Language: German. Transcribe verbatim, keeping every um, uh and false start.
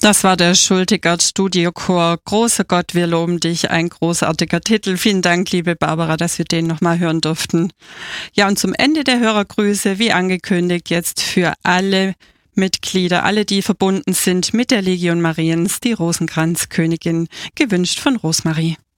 Das war der Schultegard Studiochor. Großer Gott, wir loben dich. Ein großartiger Titel. Vielen Dank, liebe Barbara, dass wir den nochmal hören durften. Ja, und zum Ende der Hörergrüße, wie angekündigt, jetzt für alle Mitglieder, alle, die verbunden sind mit der Legion Mariens, die Rosenkranzkönigin, gewünscht von Rosmarie.